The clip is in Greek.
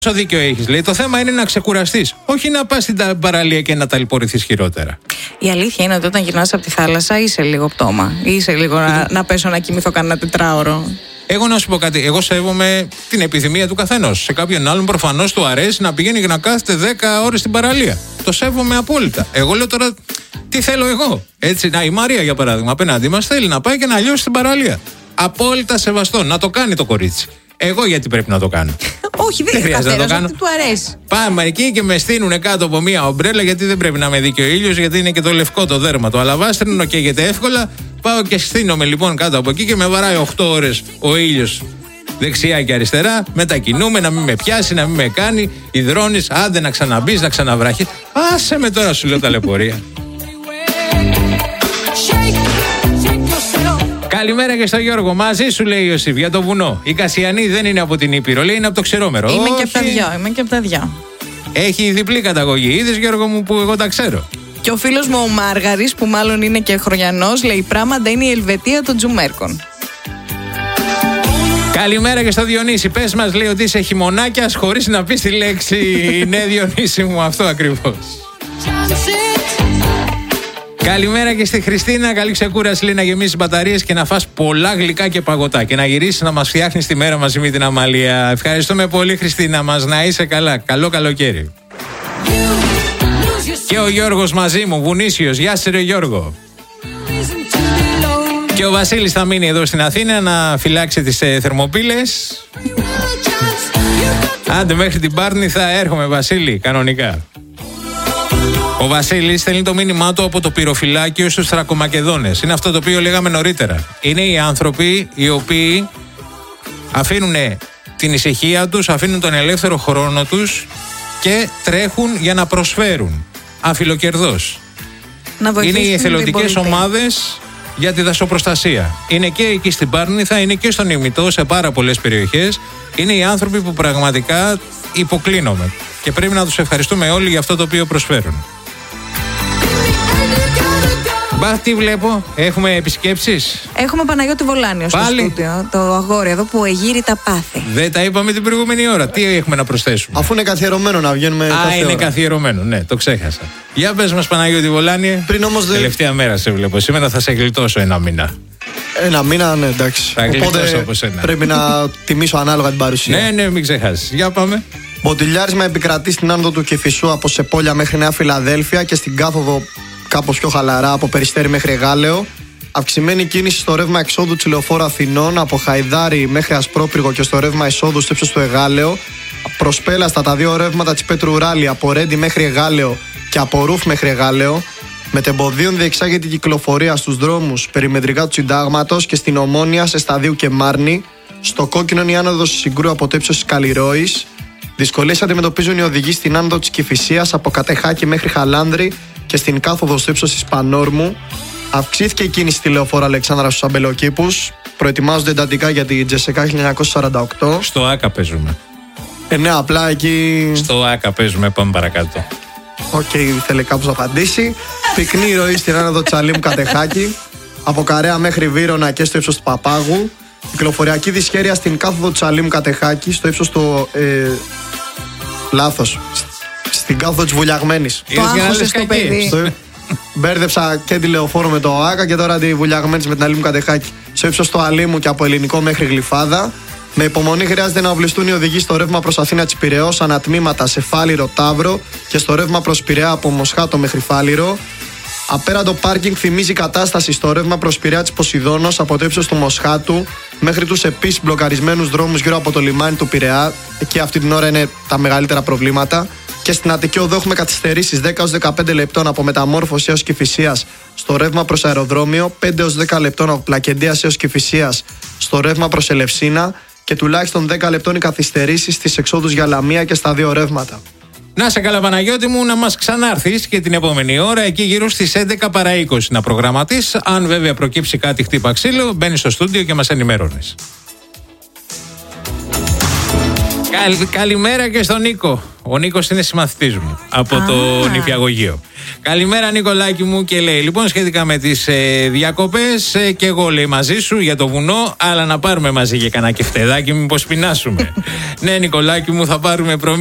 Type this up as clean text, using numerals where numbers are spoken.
Πόσο δίκιο έχεις, λέει. Το θέμα είναι να ξεκουραστείς. Όχι να πας στην παραλία και να ταλαιπωρηθείς χειρότερα. Η αλήθεια είναι ότι όταν γυρνάς από τη θάλασσα είσαι λίγο πτώμα. Είσαι λίγο να πέσω να κοιμηθώ κανένα τετράωρο. Εγώ να σου πω κάτι. Εγώ σέβομαι την επιθυμία του καθενός. Σε κάποιον άλλον προφανώς του αρέσει να πηγαίνει και να κάθεται 10 ώρες στην παραλία. Το σέβομαι απόλυτα. Εγώ λέω τώρα τι θέλω εγώ. Έτσι, η Μαρία για παράδειγμα απέναντί μας θέλει να πάει και να λιώσει στην παραλία. Απόλυτα σεβαστό. Να το κάνει το κορίτσι. Εγώ γιατί πρέπει να το κάνω? Όχι, δεν χρειάζεται να το κάνω. Του αρέσει. Πάμε εκεί και με στείλουν κάτω από μία ομπρέλα, γιατί δεν πρέπει να με δει και ο ήλιος, γιατί είναι και το λευκό το δέρμα. Το αλαβάστρινο καίγεται εύκολα. Πάω και στείνομαι λοιπόν κάτω από εκεί και με βαράει 8 ώρες ο ήλιος δεξιά και αριστερά. Μετακινούμε, να μην με πιάσει, να μην με κάνει. Υδρώνεις, άντε να ξαναμπείς, να ξαναβράχεις. Άσε με τώρα, σου λέω ταλαιπωρία. Καλημέρα και στο Γιώργο. Μαζί σου, λέει ο Ιωσήφ, για το βουνό. Η Κασιανή δεν είναι από την Ήπειρο, λέει, είναι από το Ξερόμερο. Είμαι και από τα δυο. Έχει διπλή καταγωγή. Είδες, Γιώργο μου, που εγώ τα ξέρω. Και ο φίλος μου ο Μάργαρης, που μάλλον είναι και χρονιανός, λέει: Πράγματα είναι η Ελβετία των Τζουμέρκων. Καλημέρα και στο Διονύση. Πες μας, λέει, ότι είσαι χειμωνάκιας χωρίς να πεις τη λέξη. Ναι, Διονύση μου, αυτό ακριβώς. Καλημέρα και στη Χριστίνα. Καλή ξεκούραση, λέει, να γεμίσεις μπαταρίες και να φας πολλά γλυκά και παγωτά. Και να γυρίσεις να μας φτιάχνεις τη μέρα μαζί με την Αμαλία. Ευχαριστούμε πολύ, Χριστίνα μας. Να είσαι καλά. Καλό καλοκαίρι. Και ο Γιώργος μαζί μου, Βουνίσιος. Γεια σου, ρε Γιώργο. Και ο Βασίλης θα μείνει εδώ στην Αθήνα να φυλάξει τις θερμοπύλες. Άντε, μέχρι την Πάρνη θα έρχομαι, Βασίλη, κανονικά. Ο Βασίλης στέλνει το μήνυμά του από το πυροφυλάκιο στους Θρακομακεδόνες. Είναι αυτό το οποίο λέγαμε νωρίτερα. Είναι οι άνθρωποι οι οποίοι αφήνουν την ησυχία τους, αφήνουν τον ελεύθερο χρόνο τους και τρέχουν για να προσφέρουν αφιλοκερδώς. Είναι οι εθελοντικές ομάδες για τη δασοπροστασία. Είναι και εκεί στην Πάρνηθα, είναι και στον Ημιτό, σε πάρα πολλές περιοχές. Είναι οι άνθρωποι που πραγματικά υποκλίνομαι και πρέπει να τους ευχαριστούμε όλοι για αυτό το οποίο προσφέρουν. Μπα, τι βλέπω, έχουμε επισκέψεις. Έχουμε Παναγιώτη Βολάνιο στο στούντιο, το αγόρι εδώ που εγείρει τα πάθη. Δεν τα είπαμε την προηγούμενη ώρα. Τι έχουμε να προσθέσουμε? Αφού είναι καθιερωμένο να βγαίνουμε. Είναι καθιερωμένο, ναι, το ξέχασα. Για πες μας, Παναγιώτη Βολάνιε. Πριν όμως τελευταία μέρα σε βλέπω. Σήμερα θα σε γλιτώσω ένα μήνα. Ένα μήνα, ναι, εντάξει. Θα γλιτώσω από σένα. Πρέπει να τιμήσω ανάλογα την παρουσία. Ναι, μην ξεχάσεις. Για πάμε. Μποτιλιάρισμα επικρατεί στην άνοδο του Κηφισού από Σεπόλια μέχρι Νέα Φιλαδέλφια και στην κάθοδο κάπως πιο χαλαρά από Περιστέρι μέχρι Γάλεο. Αυξημένη κίνηση στο ρεύμα εξόδου της Λεωφόρου Αθηνών από Χαϊδάρι μέχρι Ασπρόπυργο και στο ρεύμα εισόδου στο ύψος του Εγάλεο. Προσπέλαστα τα δύο ρεύματα της Πέτρου Ράλη από Ρέντι μέχρι Εγάλεο και από Ρούφ μέχρι Εγάλεο. Μετεμποδίων διεξάγεται η κυκλοφορία στους δρόμους περιμετρικά του Συντάγματος και στην Ομόνια σε Σταδίου και Μάρνη. Στο κόκκινο η άνοδος Συγκρού από το ύψος της Καλλιρόης. Δυσκολίες αντιμετωπίζουν οι οδηγοί στην άνοδο της Κηφισίας από Κατεχάκη μέχρι Χαλάνδρη και στην κάθοδο στο ύψος της Πανόρμου. Αυξήθηκε η κίνηση στη Λεωφόρο Αλεξάνδρα στους Αμπελοκήπους. Προετοιμάζονται εντατικά για τη Τζεσεκά 1948. Στο ΆΚΑ παίζουμε. Ναι, απλά εκεί. Στο ΆΚΑ παίζουμε, πάμε παρακάτω. Θέλει κάπως να απαντήσει. Πυκνή ροή στην άνοδο Τσαλίμου Κατεχάκη. Από Καρέα μέχρι Βύρωνα και στο ύψος του Παπάγου. Κυκλοφοριακή δυσχέρεια στην κάθοδο Τσαλίμου Κατεχάκη στο ύψος του. Λάθος. Στην κάθοδο της Βουλιαγμένης. Το άγχωσες στο παιδί. Μπέρδεψα και τη Λεωφόρο με το ΆΚΑ και τώρα τη Βουλιαγμένης με την Αλήμου Κατεχάκη. Στο ύψος του Αλήμου και από Ελληνικό μέχρι Γλυφάδα. Με υπομονή χρειάζεται να οπλιστούν οι οδηγοί στο ρεύμα προς Αθήνα της Πειραιώς, ανατμήματα σε Φάληρο Ταύρο και στο ρεύμα προς Πειραιά από Μοσχάτο μέχρι Φάληρο. Απέραντο πάρκινγκ θυμίζει κατάσταση στο ρεύμα προς Πειραιά της Ποσειδώνος από το ύψος του Μοσχάτου μέχρι τους επίσης μπλοκαρισμένους δρόμους γύρω από το λιμάνι του Πειραιά. Εκεί αυτή την ώρα είναι τα μεγαλύτερα προβλήματα. Και στην Αττική Οδό έχουμε καθυστερήσεις 10-15 λεπτών από Μεταμόρφωση έως Κηφισίας στο ρεύμα προς αεροδρόμιο, 5-10 λεπτών από Πλακεντίας έως Κηφισίας στο ρεύμα προς Ελευσίνα και τουλάχιστον 10 λεπτών οι καθυστερήσεις στις εξόδους για Λαμία και στα δύο ρεύματα. Να σε καλά, Παναγιώτη μου, να μας ξανάρθεις και την επόμενη ώρα εκεί γύρω στις 11 παρά 20 να προγραμματίσεις. Αν βέβαια προκύψει κάτι χτύπα ξύλο, μπαίνεις στο στούντιο και μας ενημερώνεις. Καλημέρα και στον Νίκο. Ο Νίκος είναι συμμαθητής μου από το νηπιαγωγείο. Καλημέρα Νικολάκη μου, και λέει λοιπόν σχετικά με τις διακοπές, και εγώ λέει μαζί σου για το βουνό, αλλά να πάρουμε μαζί και κανένα κεφτεδάκι, μήπως πεινάσουμε. Ναι Νικολάκη μου, θα πάρουμε προμήθεια.